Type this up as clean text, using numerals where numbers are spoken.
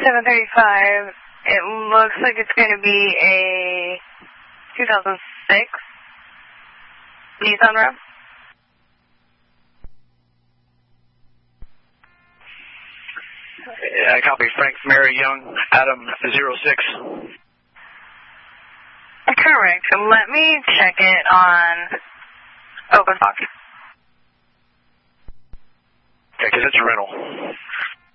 735. It looks like it's going to be a 2006 Nissan Rogue. I copy. Frank Mary Young, Adam 06. Correct. Let me check it on OpenFox. Okay, because it's a rental.